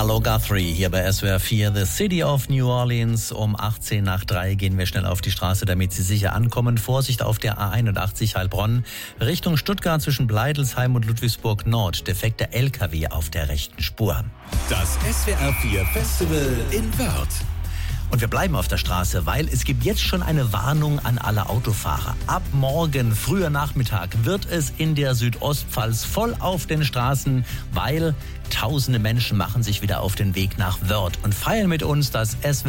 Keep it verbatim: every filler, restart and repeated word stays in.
Hallo Guthrie, hier bei S W R vier, The City of New Orleans. Um achtzehn nach drei gehen wir schnell auf die Straße, damit Sie sicher ankommen. Vorsicht auf der A einundachtzig Heilbronn, Richtung Stuttgart zwischen Bleidelsheim und Ludwigsburg Nord. Defekter L K W auf der rechten Spur. Das S W R vier Festival in Wörth. Und wir bleiben auf der Straße, weil es gibt jetzt schon eine Warnung an alle Autofahrer. Ab morgen, früher Nachmittag, wird es in der Südostpfalz voll auf den Straßen, weil tausende Menschen machen sich wieder auf den Weg nach Wörth und feiern mit uns das S W R